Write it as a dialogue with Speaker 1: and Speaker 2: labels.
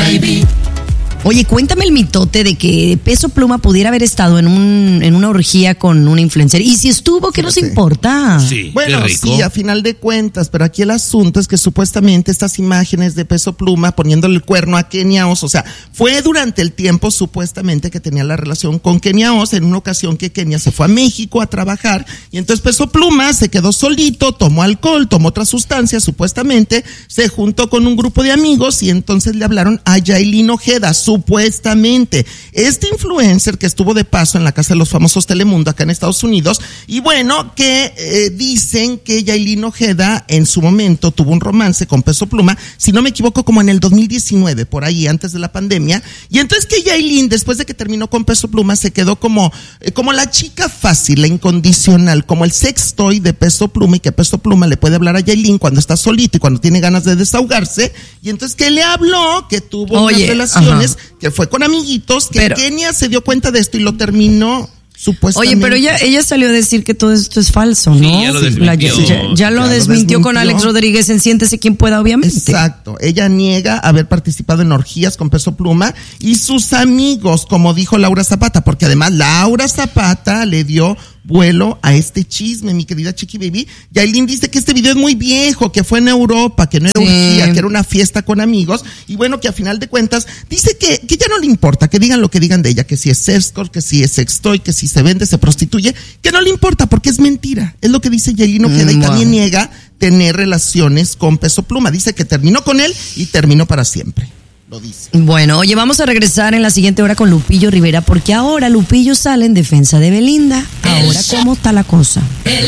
Speaker 1: baby.
Speaker 2: Oye, cuéntame el mitote de que Peso Pluma pudiera haber estado en una orgía con una influencer. Y si estuvo, ¿qué nos importa?
Speaker 3: Sí,
Speaker 4: bueno,
Speaker 3: qué rico.
Speaker 4: sí, a final de cuentas, pero aquí el asunto es que supuestamente estas imágenes de Peso Pluma poniéndole el cuerno a Kenia Oz, o sea, fue durante el tiempo supuestamente que tenía la relación con Kenia Oz, en una ocasión que Kenia se fue a México a trabajar, y entonces Peso Pluma se quedó solito, tomó alcohol, tomó otras sustancias, supuestamente, se juntó con un grupo de amigos, y entonces le hablaron a Yailin Ojeda, supuestamente. Este influencer que estuvo de paso en la casa de los famosos Telemundo acá en Estados Unidos, y bueno, que dicen que Yailin Ojeda en su momento tuvo un romance con Peso Pluma, si no me equivoco como en el 2019, por ahí, antes de la pandemia, y entonces que Yailin, después de que terminó con Peso Pluma, se quedó como la chica fácil, la incondicional, como el sextoy de Peso Pluma, y que Peso Pluma le puede hablar a Yailin cuando está solito y cuando tiene ganas de desahogarse, y entonces que le habló, que tuvo unas relaciones, que fue con amiguitos, que Kenia se dio cuenta de esto y lo terminó supuestamente.
Speaker 2: Oye, pero ella salió a decir que todo esto es falso, ¿no?
Speaker 3: Sí, ya lo desmintió.
Speaker 2: Ya lo desmintió con Alex Rodríguez en Siéntese Quien Pueda, obviamente.
Speaker 4: Exacto. Ella niega haber participado en orgías con Peso Pluma y sus amigos, como dijo Laura Zapata, porque además Laura Zapata le dio vuelo a este chisme, mi querida Chiqui Baby. Yailin dice que este video es muy viejo, que fue en Europa, que no era orgía, que era una fiesta con amigos, y bueno, que a final de cuentas dice que ya no le importa, que digan lo que digan de ella, que si es escort, que si es sextoy, que si se vende, se prostituye, que no le importa porque es mentira. Es lo que dice Yailin Ojeda, y también niega tener relaciones con Peso Pluma. Dice que terminó con él y terminó para siempre. Lo dice.
Speaker 2: Bueno, oye, vamos a regresar en la siguiente hora con Lupillo Rivera, porque ahora Lupillo sale en defensa de Belinda. Ahora, ¿cómo está la cosa?